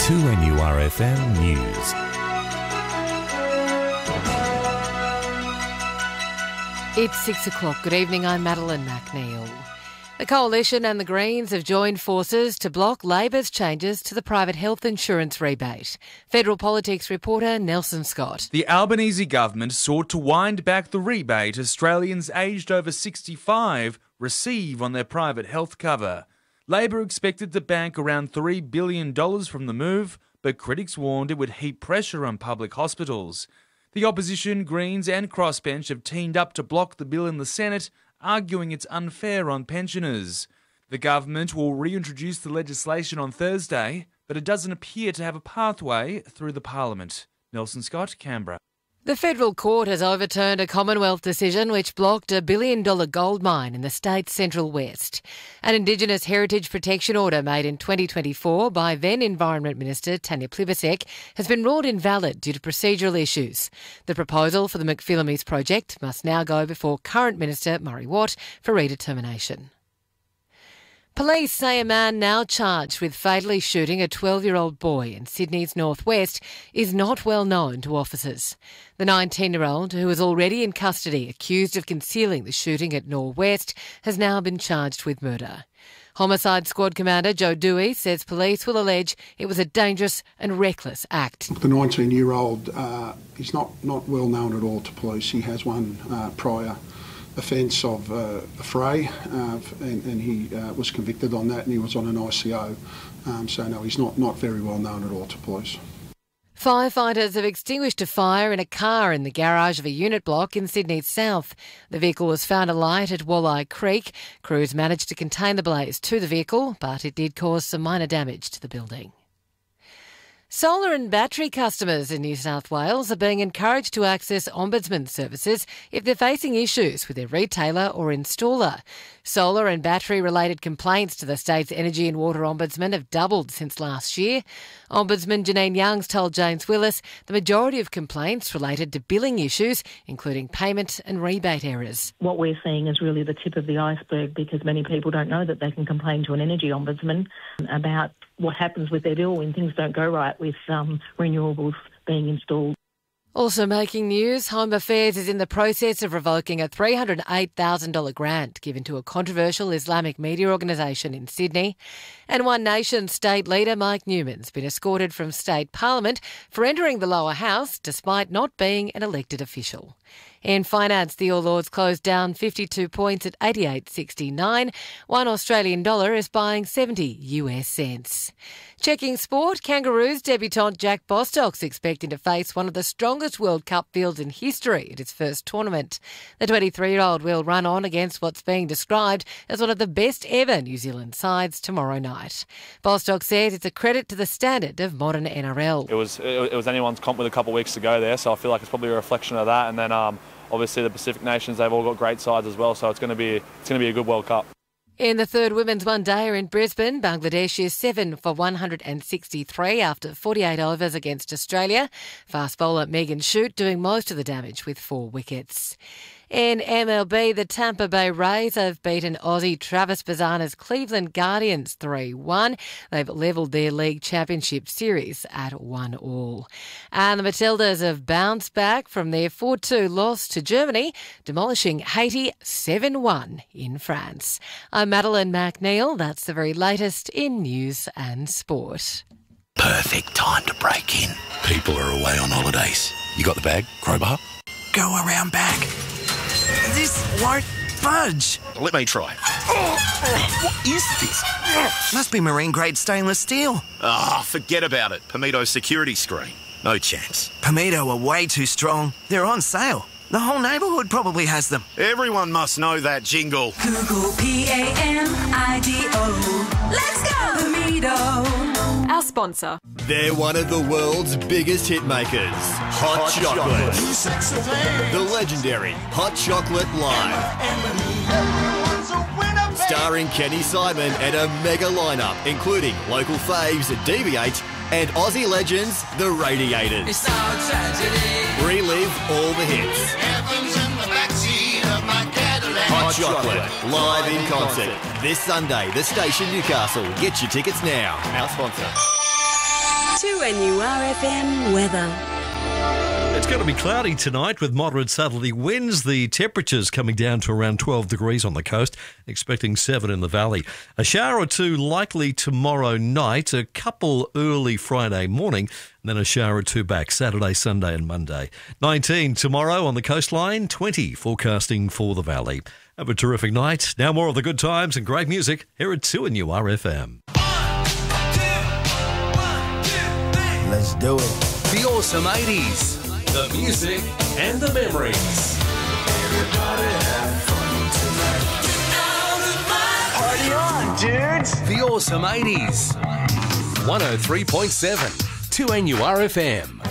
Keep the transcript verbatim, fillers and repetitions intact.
two N U R F M News. It's six o'clock. Good evening, I'm Madeline McNeil. The Coalition and the Greens have joined forces to block Labor's changes to the private health insurance rebate. Federal politics reporter Nelson Scott. The Albanese government sought to wind back the rebate Australians aged over sixty-five receive on their private health cover. Labor expected to bank around three billion dollars from the move, but critics warned it would heap pressure on public hospitals. The opposition, Greens and Crossbench have teamed up to block the bill in the Senate, arguing it's unfair on pensioners. The government will reintroduce the legislation on Thursday, but it doesn't appear to have a pathway through the Parliament. Nelson Scott, Canberra. The federal court has overturned a Commonwealth decision which blocked a billion-dollar gold mine in the state's Central West. An Indigenous heritage protection order made in twenty twenty-four by then Environment Minister Tanya Plibersek has been ruled invalid due to procedural issues. The proposal for the McPhillamys project must now go before current Minister Murray Watt for redetermination. Police say a man now charged with fatally shooting a twelve-year-old boy in Sydney's northwest is not well known to officers. The nineteen-year-old, who was already in custody accused of concealing the shooting at Norwest, has now been charged with murder. Homicide Squad Commander Joe Dewey says police will allege it was a dangerous and reckless act. The nineteen-year-old uh, is not, not well known at all to police. He has one uh, prior offence of uh, a fray, uh, and, and he uh, was convicted on that, and he was on an I C O. Um, so no, he's not, not very well known at all to police. Firefighters have extinguished a fire in a car in the garage of a unit block in Sydney's south. The vehicle was found alight at Walleye Creek. Crews managed to contain the blaze to the vehicle, but it did cause some minor damage to the building. Solar and battery customers in New South Wales are being encouraged to access Ombudsman services if they're facing issues with their retailer or installer. Solar and battery-related complaints to the state's Energy and Water Ombudsman have doubled since last year. Ombudsman Janine Youngs told James Willis the majority of complaints related to billing issues, including payment and rebate errors. What we're seeing is really the tip of the iceberg because many people don't know that they can complain to an energy ombudsman about what happens with their bill when things don't go right with um, renewables being installed. Also making news, Home Affairs is in the process of revoking a three hundred eight thousand dollars grant given to a controversial Islamic media organisation in Sydney. And One Nation state leader Mike Newman's been escorted from state parliament for entering the lower house despite not being an elected official. In finance, the All Ords closed down fifty-two points at eighty-eight sixty-nine. One Australian dollar is buying seventy US cents. Checking sport, Kangaroos debutant Jack Bostock's expecting to face one of the strongest World Cup fields in history at his first tournament. The twenty-three-year-old will run on against what's being described as one of the best ever New Zealand sides tomorrow night. Bostock says it's a credit to the standard of modern N R L. It was it was anyone's comp with a couple of weeks to go there, so I feel like it's probably a reflection of that. And then um, obviously the Pacific nations, they've all got great sides as well, so it's going to be it's going to be a good World Cup. In the third women's one-dayer in Brisbane, Bangladesh is seven for one hundred sixty-three after forty-eight overs against Australia. Fast bowler Megan Shute doing most of the damage with four wickets. In M L B, the Tampa Bay Rays have beaten Aussie Travis Bazzana's Cleveland Guardians three one. They've levelled their league championship series at one all. And the Matildas have bounced back from their four two loss to Germany, demolishing Haiti seven one in France. I'm Madeline McNeil. That's the very latest in news and sport. Perfect time to break in. People are away on holidays. You got the bag? Crowbar? Go around back. This won't budge. Let me try. Oh, what is this? Must be marine-grade stainless steel. Ah, oh, forget about it. Pomito security screen. No chance. Pomito are way too strong. They're on sale. The whole neighbourhood probably has them. Everyone must know that jingle. Google P A M I D O. Let's go, Pomito. Our sponsor. They're one of the world's biggest hit makers. Hot, Hot Chocolate. Chocolate. The legendary Hot Chocolate Live. Starring Kenny Simon and a mega lineup, including local faves D B H and Aussie legends The Radiators. It's our tragedy. Relive all the hits. Hot Chocolate, live in concert. This Sunday, the Station Newcastle. Get your tickets now. Our sponsor. two N U R F M weather. It's going to be cloudy tonight with moderate southerly winds. The temperatures coming down to around twelve degrees on the coast, expecting seven in the valley. A shower or two likely tomorrow night, a couple early Friday morning, and then a shower or two back Saturday, Sunday and Monday. nineteen tomorrow on the coastline, twenty forecasting for the valley. Have a terrific night. Now more of the good times and great music here at two N U R F M. Let's do it. The awesome eighties. The music and the memories. Everybody have fun tonight. Party on, dudes. The awesome eighties. one oh three point seven, two N U R F M.